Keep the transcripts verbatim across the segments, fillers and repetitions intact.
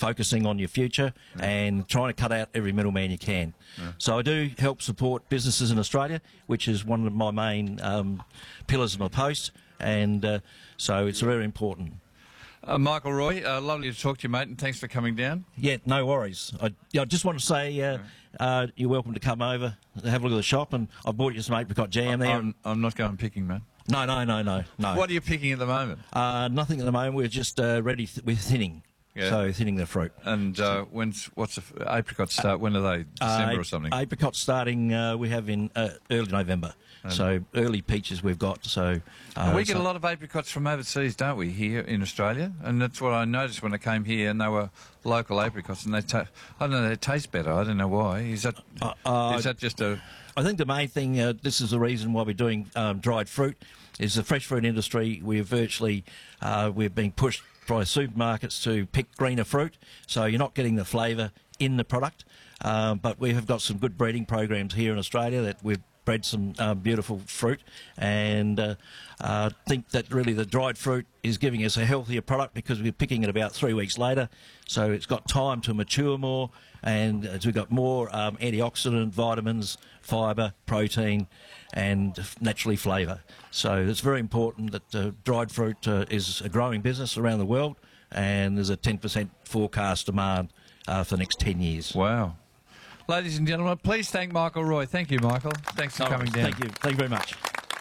focusing on your future Yeah. and trying to cut out every middleman you can. Yeah. So I do help support businesses in Australia, which is one of my main um, pillars of my post, and uh, so it's very important. Uh, Michael Roy, uh, lovely to talk to you, mate, and thanks for coming down. Yeah, no worries. I, yeah, I just want to say uh, uh, you're welcome to come over, have a look at the shop, and I bought you some apricot jam there. I'm, I'm not going picking, man. No, no, no, no, no. What are you picking at the moment? Uh, nothing at the moment. We're just uh, ready. Th- we're thinning. Yeah. So thinning the fruit. And uh, when's what's the f- apricots start? When are they? December uh, or something? Apricots starting. Uh, we have in uh, early November. Um, so early peaches we've got. So uh, we get so a lot of apricots from overseas, don't we, here in Australia? And that's what I noticed when I came here, and they were local apricots, and they ta- I don't know, they taste better. I don't know why. Is that Uh, uh, is that just a? I think the main thing. Uh, this is the reason why we're doing um, dried fruit. Is the fresh fruit industry. We're virtually uh, we're being pushed by supermarkets to pick greener fruit, so you're not getting the flavour in the product. Um, but we have got some good breeding programs here in Australia that we've bred some uh, beautiful fruit, and uh, uh, think that really the dried fruit is giving us a healthier product because we're picking it about three weeks later, so it's got time to mature more, and uh, we've got more um, antioxidant, vitamins, fibre, protein, and naturally flavour. So it's very important that uh, dried fruit uh, is a growing business around the world, and there's a ten percent forecast demand uh, for the next ten years. Wow. Ladies and gentlemen, please thank Michael Roy. Thank you, Michael. Thanks for No coming worries. down. Thank you. Thank you very much.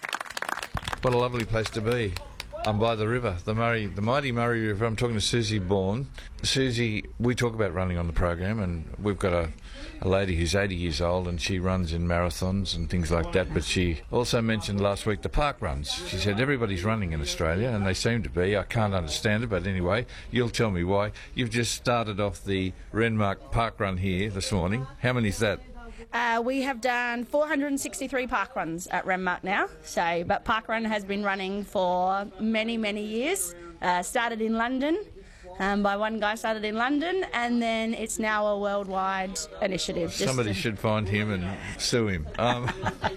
What a lovely place to be. I'm by the river, the Murray, the mighty Murray River. I'm talking to Susie Bourne. Susie, we talk about running on the program, and we've got a, a lady who's eighty years old, and she runs in marathons and things like that. But she also mentioned last week the park runs. She said everybody's running in Australia, and they seem to be. I can't understand it, but anyway, you'll tell me why. You've just started off the Renmark Park Run here this morning. How many is that? Uh, we have done four hundred sixty-three park runs at Renmark now. So, but park run has been running for many, many years. Uh, started in London um, by one guy. Started in London, and then it's now a worldwide initiative. Just Somebody to- should find him and sue him. Um,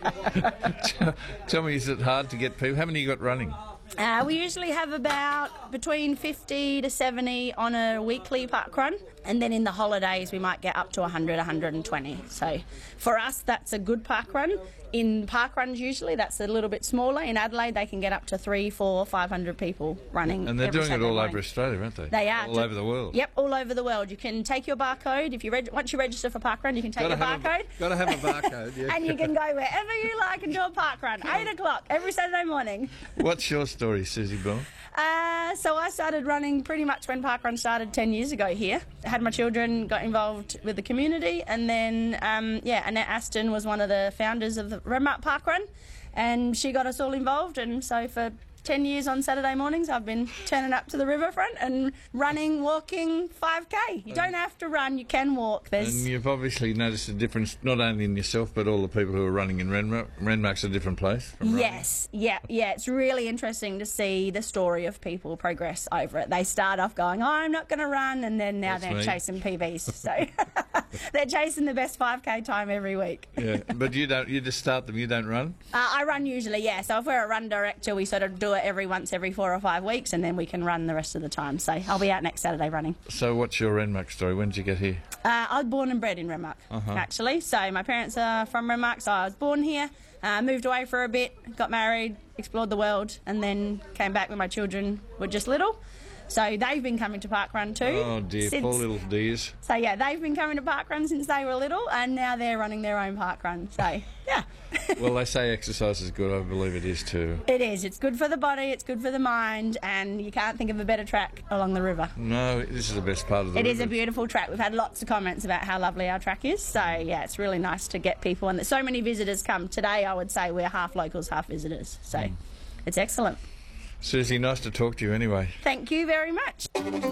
tell, tell me, is it hard to get people? How many you got running? Uh, we usually have about between fifty to seventy on a weekly park run, and then in the holidays we might get up to one hundred, one hundred twenty. So for us, that's a good park run. In park runs, usually that's a little bit smaller. In Adelaide, they can get up to three, four, five hundred people running. And they're every doing it Saturday all morning. over Australia, aren't they? They are. All over the world. Yep, all over the world. You can take your barcode. If you reg- once you register for park run, you can take Gotta your have barcode. A, gotta have a barcode. Yeah. And you can go wherever you like and do a park run. Eight o'clock every Saturday morning. What's your story, Susie Bourne? Uh, so I started running pretty much when park run started ten years ago here. I had my children, got involved with the community, and then um, yeah, Annette Aston was one of the founders of the Renmark Park Run, and she got us all involved. And so for ten years on Saturday mornings, I've been turning up to the riverfront and running, walking five K. You don't have to run, you can walk. There's And you've obviously noticed a difference, not only in yourself, but all the people who are running in Renmark. Renmark's a different place from running. Yes, yeah, yeah. It's really interesting to see the story of people progress over it. They start off going, oh, I'm not going to run, and then now That's they're me. chasing P Bs. So they're chasing the best five K time every week. Yeah, but you don't. You just start them. You don't run. Uh, I run usually, yeah. So if we're a run director, we sort of do it every once every four or five weeks, and then we can run the rest of the time. So I'll be out next Saturday running. So what's your Renmark story? When did you get here? Uh, I was born and bred in Renmark, Uh-huh. actually. So my parents are from Renmark, so I was born here, uh, moved away for a bit, got married, explored the world, and then came back when my children were just little. So they've been coming to Park Run too. Oh dear, since- poor little dears. So yeah, they've been coming to Park Run since they were little, and now they're running their own Park Run. So yeah. Well, they say exercise is good. I believe it is too. It is. It's good for the body, it's good for the mind, and you can't think of a better track along the river. No, this is the best part of the It is river. a beautiful track. We've had lots of comments about how lovely our track is. So, yeah, it's really nice to get people. And so many visitors come. Today, I would say we're half locals, half visitors. So, Mm. it's excellent. Susie, nice to talk to you anyway. Thank you very much.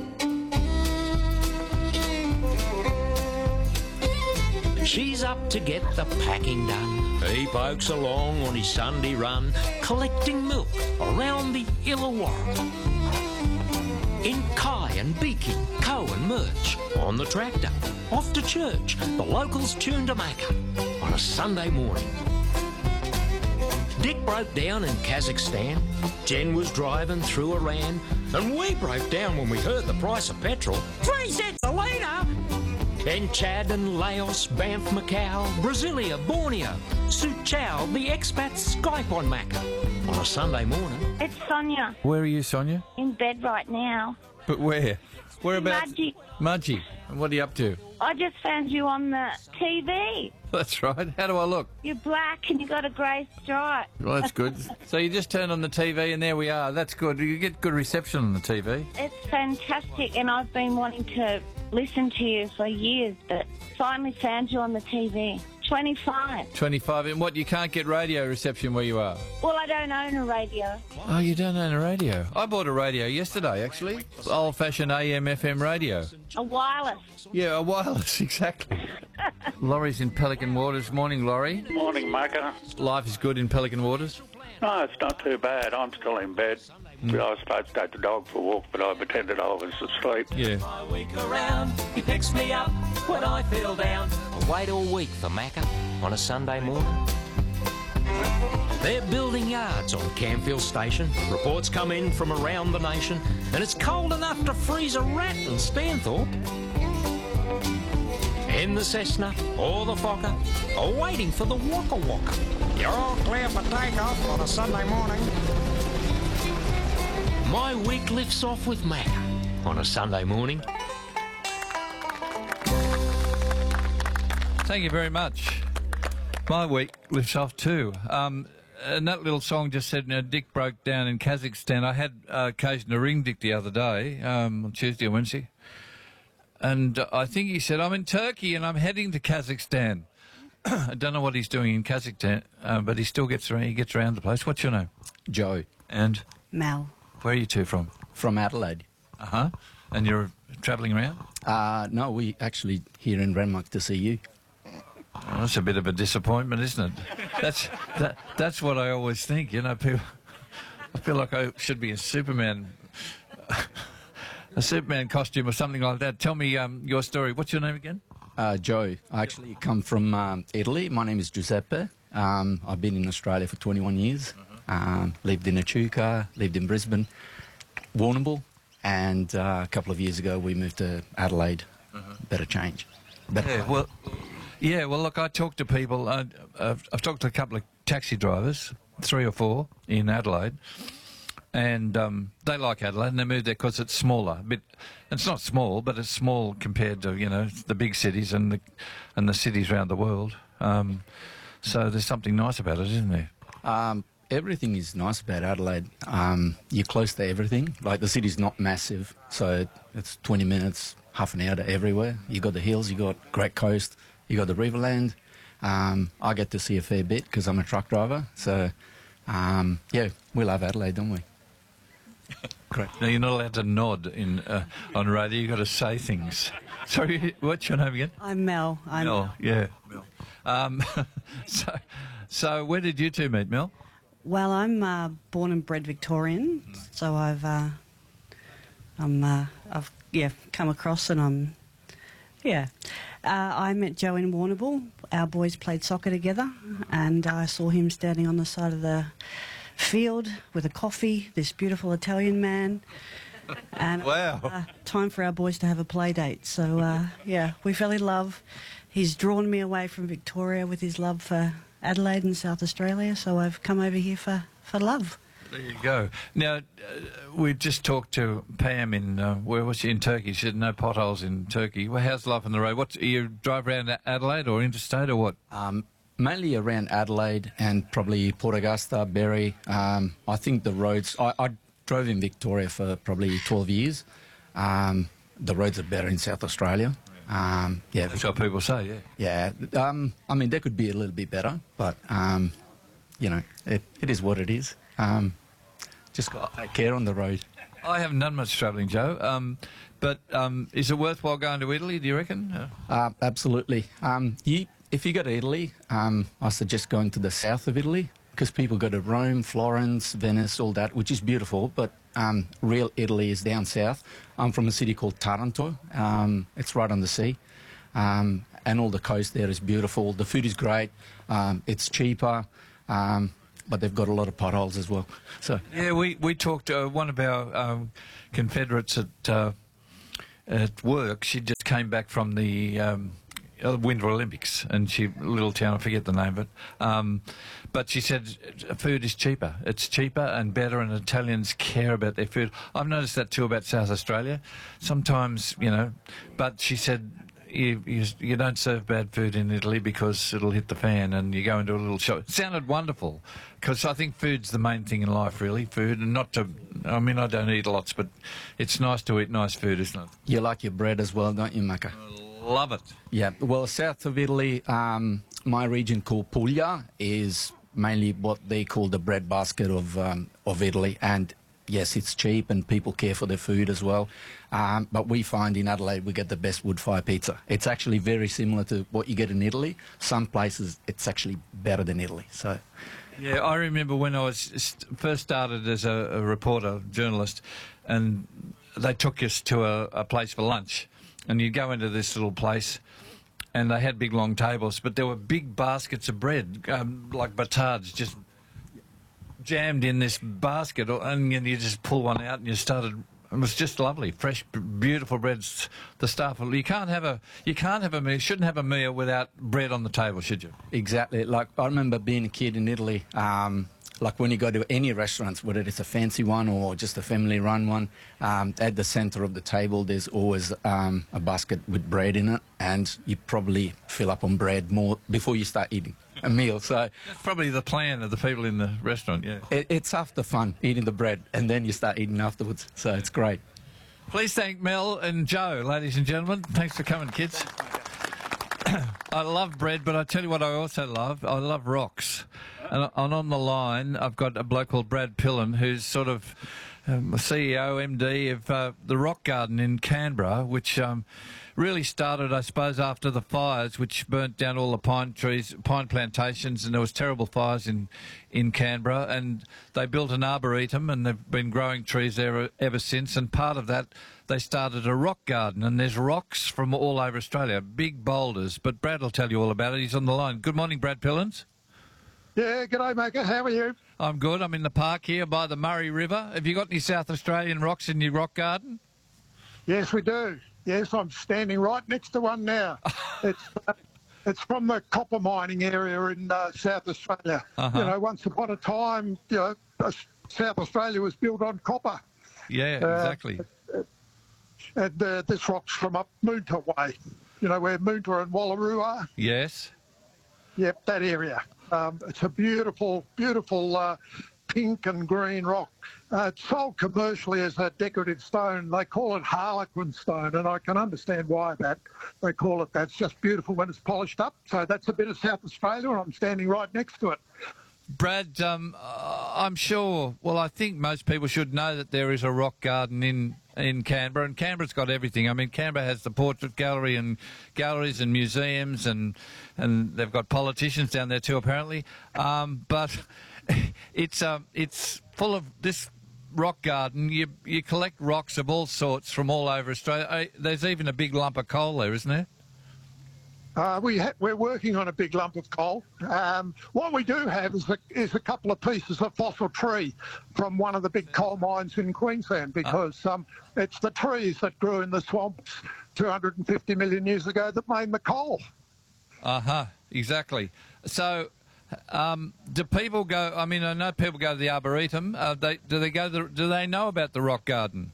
She's up to get the packing done. He pokes along on his Sunday run, collecting milk around the Illawarra. In Kai and Beaky, Co and Merch, on the tractor, off to church, the locals tune to Macca on a Sunday morning. Dick broke down in Kazakhstan, Jen was driving through Iran, and we broke down when we heard the price of petrol. Three cents a litre! In Chad and Laos, Banff, Macau, Brasilia, Borneo, Suchao, the expats Skype on Macca on a Sunday morning. It's Sonia. Where are you, Sonia? In bed right now. But where? Whereabouts? Mudgee. Mudgee. And what are you up to? I just found you on the T V. That's right. How do I look? You're black and you got a grey stripe. Well, that's good. So you just turned on the T V and there we are. That's good. You get good reception on the T V. It's fantastic, and I've been wanting to listen to you for years, but finally found you on the T V. twenty-five. twenty-five. And what, you can't get radio reception where you are? Well, I don't own a radio. Oh, you don't own a radio? I bought a radio yesterday, actually. Old-fashioned A M F M radio. A wireless. Yeah, a wireless, exactly. Laurie's in Pelican Waters. Morning, Laurie. Morning, Macca. Life is good in Pelican Waters? No, it's not too bad. I'm still in bed. Mm. I was supposed to take the dog for a walk, but I pretended I was asleep. Yeah. My week around, he picks me up when I feel down. I wait all week for Macca on a Sunday morning. They're building yards on Campfield Station. Reports come in from around the nation, and it's cold enough to freeze a rat in Stanthorpe. In the Cessna or the Fokker, or waiting for the Waka Waka. You're all clear for takeoff on a Sunday morning. My week lifts off with Macca on a Sunday morning. Thank you very much. My week lifts off too. Um, and that little song just said, you know, Dick broke down in Kazakhstan. I had uh, occasion to ring Dick the other day, um, on Tuesday or Wednesday. And uh, I think he said, I'm in Turkey and I'm heading to Kazakhstan. I don't know what he's doing in Kazakhstan, uh, but he still gets around, he gets around the place. What's your name? Joe. And? Mel. Where are you two from? From Adelaide. Uh-huh. And you're travelling around? Uh, no, we actually here in Renmark to see you. Oh, that's a bit of a disappointment, isn't it? That's that. That's what I always think. You know, people. I feel like I should be a Superman, a Superman costume or something like that. Tell me um, your story. What's your name again? Uh, Joe. I actually come from um, Italy. My name is Giuseppe. Um, I've been in Australia for twenty-one years. Um, lived in Echuca, lived in Brisbane, Warrnambool, and uh, a couple of years ago we moved to Adelaide. Uh-huh. Better change. Better yeah, life. well, yeah, well, look, I talk to people. Uh, I've, I've talked to a couple of taxi drivers, three or four in Adelaide, and um, they like Adelaide, and they moved there because it's smaller. A bit, it's not small, but it's small compared to, you know, the big cities and the and the cities around the world. Um, so there's something nice about it, isn't there? Um, everything is nice about Adelaide. Um, you're close to everything. Like, the city's not massive, so it's twenty minutes, half an hour to everywhere. You got the hills, you got Great Coast, you got the Riverland. Um, I get to see a fair bit because I'm a truck driver. So, um, yeah, we love Adelaide, don't we? Great. Now, you're not allowed to nod in uh, on radio. You've got to say things. Sorry, what's your name again? I'm Mel. I'm Mel, yeah. Mel. Um, so, so where did you two meet, Mel? Well, I'm uh, born and bred Victorian, so I've uh, I'm uh, I've yeah come across, and I'm yeah. Uh, I met Joe in Warrnambool. Our boys played soccer together, and I saw him standing on the side of the field with a coffee. This beautiful Italian man. And wow. Uh, time for our boys to have a play date. So uh, yeah, we fell in love. He's drawn me away from Victoria with his love for Adelaide and South Australia, so I've come over here for, for love. There you go. Now, uh, we just talked to Pam in, uh, where was she, in Turkey? She said no potholes in Turkey. Well, how's life on the road? What, you drive around Adelaide or interstate or what? Um, mainly around Adelaide and probably Port Augusta, Berry. Um, I think the roads... I, I drove in Victoria for probably twelve years. Um, the roads are better in South Australia. Um, yeah, That's what people say, yeah. Yeah, um, I mean, they could be a little bit better, but, um, you know, it, it is what it is. Um, just got to take care on the road. I haven't done much travelling, Joe, um, but um, is it worthwhile going to Italy, do you reckon? Uh, Uh, absolutely. Um, you, if you go to Italy, um, I suggest going to the south of Italy, because people go to Rome, Florence, Venice, all that, which is beautiful, but um, real Italy is down south. I'm from a city called Taranto. Um, it's right on the sea. Um, and all the coast there is beautiful. The food is great. Um, it's cheaper. Um, but they've got a lot of potholes as well. So yeah, we, we talked to uh, one of our um, confederates at, uh, at work. She just came back from the um, uh, Winter Olympics, and she, little town, I forget the name of it. Um, but she said food is cheaper. It's cheaper and better, and Italians care about their food. I've noticed that too about South Australia. Sometimes, you know, but she said you, you, you don't serve bad food in Italy because it'll hit the fan, and you go into a little shop. It sounded wonderful, because I think food's the main thing in life, really, food, and not to, I mean, I don't eat lots, but it's nice to eat nice food, isn't it? You like your bread as well, don't you, Macca? Love it. Yeah, well, south of Italy, um, my region called Puglia is mainly what they call the bread basket of um, of Italy, and yes, it's cheap and people care for their food as well. Um, but we find in Adelaide we get the best wood-fire pizza. It's actually very similar to what you get in Italy. Some places it's actually better than Italy. So, yeah, I remember when I was st- first started as a, a reporter, journalist, and they took us to a, a place for lunch, and you go into this little place, and they had big long tables, but there were big baskets of bread, um, like batards, just jammed in this basket, and you just pull one out and you started. It was just lovely, fresh, beautiful breads. The staff, you can't have a, you can't have a meal, shouldn't have a meal without bread on the table, should you? Exactly. Like I remember being a kid in Italy. Um, like when you go to any restaurants, whether it's a fancy one or just a family-run one, um, at the centre of the table there's always um, a basket with bread in it, and you probably fill up on bread more before you start eating a meal. So that's probably the plan of the people in the restaurant. Yeah, it, it's half the fun, eating the bread, and then you start eating afterwards. So it's great. Please thank Mel and Joe, ladies and gentlemen. Thanks for coming, kids. I love bread, but I tell you what I also love. I love rocks. And, and on the line, I've got a bloke called Brad Pillen, who's sort of um, C E O, M D of uh, the Rock Garden in Canberra, which um, really started, I suppose, after the fires, which burnt down all the pine trees, pine plantations, and there was terrible fires in, in Canberra. And they built an arboretum, and they've been growing trees there ever since. And part of that, they started a rock garden, and there's rocks from all over Australia, big boulders. But Brad will tell you all about it. He's on the line. Good morning, Brad Pillens. Yeah, g'day, Macca. How are you? I'm good. I'm in the park here by the Murray River. Have you got any South Australian rocks in your rock garden? Yes, we do. Yes, I'm standing right next to one now. it's uh, it's from the copper mining area in uh, South Australia. Uh-huh. You know, once upon a time, you know, uh, South Australia was built on copper. Yeah, Uh, exactly. And uh, this rock's from up Moonta way, you know, where Moonta and Wallaroo are. Yes. Yep, that area. Um, it's a beautiful, beautiful uh, pink and green rock. Uh, it's sold commercially as a decorative stone. They call it Harlequin stone, and I can understand why that they call it that. It's just beautiful when it's polished up. So that's a bit of South Australia, and I'm standing right next to it. Brad, um, I'm sure, well, I think most people should know that there is a rock garden in, in Canberra, and Canberra's got everything. I mean, Canberra has the portrait gallery and galleries and museums, and and they've got politicians down there too, apparently. Um, but it's um, it's full of this rock garden. You you collect rocks of all sorts from all over Australia. There's even a big lump of coal there, isn't there? Uh, we ha- we're working on a big lump of coal. Um, what we do have is a, is a couple of pieces of fossil tree from one of the big coal mines in Queensland, because um, it's the trees that grew in the swamps two hundred fifty million years ago that made the coal. Uh-huh, exactly. So um, do people go, I mean, I know people go to the Arboretum. Uh, they, do they go? The, do they know about the rock garden?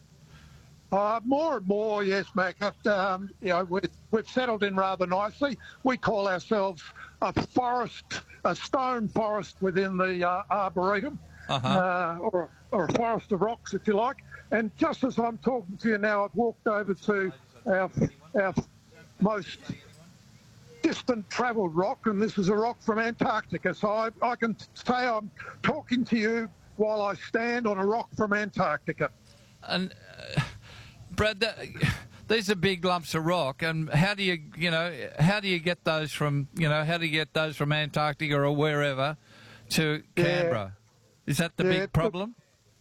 Uh, more and more, yes, Mac. Um, you know, we've, we've settled in rather nicely. We call ourselves a forest, a stone forest within the uh, Arboretum, uh-huh. uh, or, or a forest of rocks, if you like. And just as I'm talking to you now, I've walked over to our, our most distant travelled rock, and this is a rock from Antarctica. So I, I can say I'm talking to you while I stand on a rock from Antarctica. And... Uh... Brad, that, these are big lumps of rock, and how do you, you know, how do you get those from, you know, how do you get those from Antarctica or wherever to Canberra? Yeah. Is that the yeah, big problem?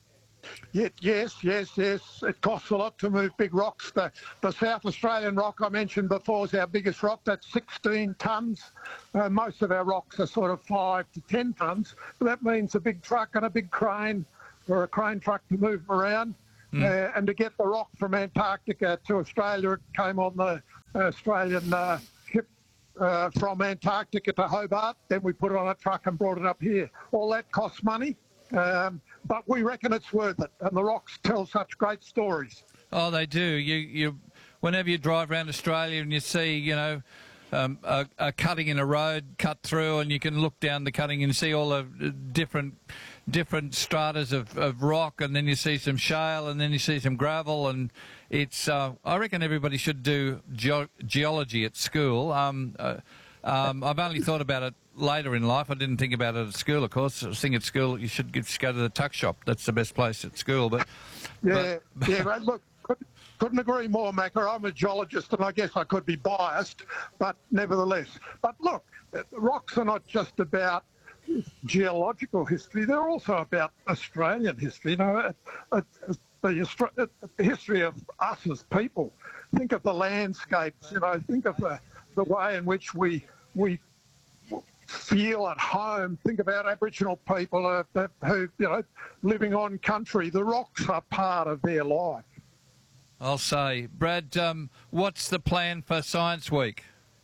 Yeah, yes, yes, yes. It costs a lot to move big rocks. The, the South Australian rock I mentioned before is our biggest rock. That's sixteen tonnes. Uh, most of our rocks are sort of five to ten tonnes. But that means a big truck and a big crane, or a crane truck to move them around. Mm. Uh, and to get the rock from Antarctica to Australia, it came on the Australian uh, ship uh, from Antarctica to Hobart. Then we put it on a truck and brought it up here. All that costs money, um, but we reckon it's worth it. And the rocks tell such great stories. Oh, they do. You, you, whenever you drive around Australia and you see, you know, um, a, a cutting in a road cut through, and you can look down the cutting and see all the different different stratas of, of rock, and then you see some shale, and then you see some gravel, and it's. Uh, I reckon everybody should do ge geology at school. Um, uh, um, I've only thought about it later in life. I didn't think about it at school, of course. I was thinking at school you should just go to the tuck shop. That's the best place at school. But yeah, but, yeah. But look. Couldn't agree more, Macca. I'm a geologist, and I guess I could be biased, but nevertheless. But look, rocks are not just about geological history; they're also about Australian history. You know, the, the history of us as people. Think of the landscapes. You know, think of the the way in which we we feel at home. Think about Aboriginal people uh, who, you know, living on country. The rocks are part of their life. I'll say. Brad, um, what's the plan for Science Week?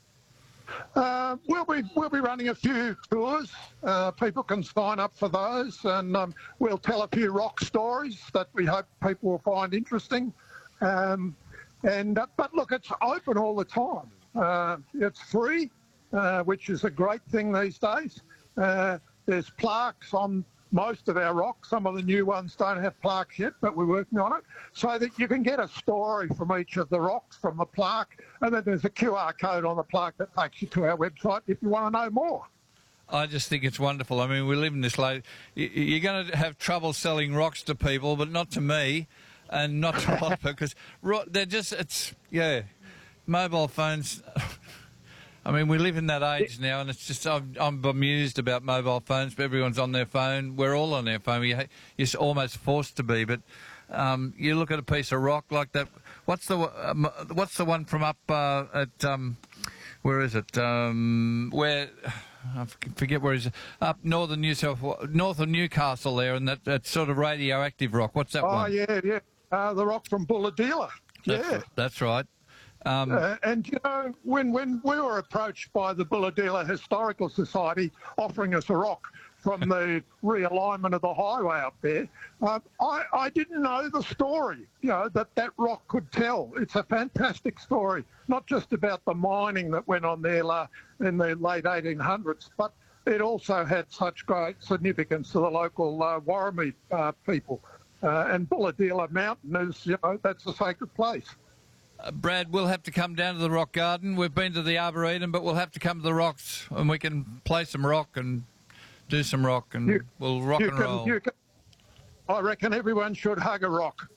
Uh, we'll be we'll be running a few tours. Uh, people can sign up for those, and um, we'll tell a few rock stories that we hope people will find interesting. Um, and uh, but look, it's open all the time. Uh, it's free, uh, which is a great thing these days. Uh, there's plaques on most of our rocks. Some of the new ones don't have plaques yet, but we're working on it, so that you can get a story from each of the rocks from the plaque, and then there's a Q R code on the plaque that takes you to our website if you want to know more. I just think it's wonderful. I mean, we live in this late... You're going to have trouble selling rocks to people, but not to me, and not to a lot of people, because they're just... It's... Yeah. Mobile phones... I mean, we live in that age now, and it's just, I'm, I'm bemused about mobile phones, but everyone's on their phone. We're all on their phone. You're almost forced to be, but um, you look at a piece of rock like that. What's the um, what's the one from up uh, at, um, where is it? Um, where, I forget where is it, up northern New South, north of Newcastle there, and that, that sort of radioactive rock. What's that oh, one? Oh, yeah, yeah. Uh, the rock from Bulahdelah. That's, yeah. That's right. Um, uh, and, you know, when, when we were approached by the Bulahdelah Historical Society offering us a rock from the realignment of the highway up there, uh, I, I didn't know the story, you know, that that rock could tell. It's a fantastic story, not just about the mining that went on there uh, in the late eighteen hundreds, but it also had such great significance to the local uh, Warramie uh, people. Uh, and Bulahdelah Mountain is, you know, that's a sacred place. Uh, Brad, we'll have to come down to the rock garden. We've been to the Arboretum, but we'll have to come to the rocks, and we can play some rock and do some rock, and you, we'll rock and can, roll. You can, I reckon everyone should hug a rock.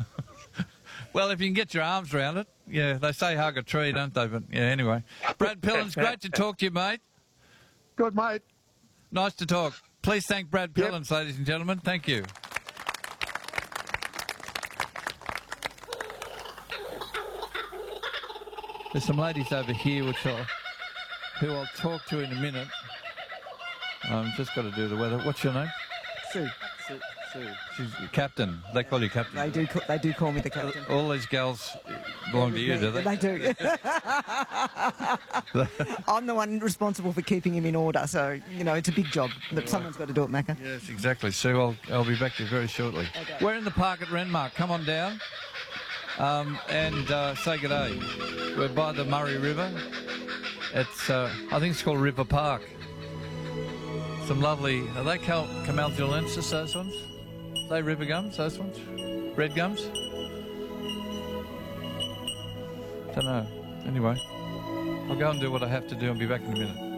Well, if you can get your arms around it. Yeah, they say hug a tree, don't they? But yeah, anyway. Brad Pillins, great to talk to you, mate. Good, mate. Nice to talk. Please thank Brad Pillins, yep. Ladies and gentlemen. Thank you. There's some ladies over here which I'll, who I'll talk to in a minute. I've just got to do the weather. What's your name? Sue. Sue. Sue. She's your captain. They call you captain. They do. They do call me the captain. All these girls belong to you, do they? They do. I'm the one responsible for keeping him in order, so you know it's a big job. But someone's got to do it, Macca. Yes, exactly. Sue, I'll I'll be back to you very shortly. Okay. We're in the park at Renmark. Come on down. Um, and uh, say good day. We're by the Murray River. It's, uh, I think it's called River Park. Some lovely, are they Cal Camaldulensis, those ones? Are they river gums, those ones? Red gums? Don't know. Anyway, I'll go and do what I have to do and be back in a minute.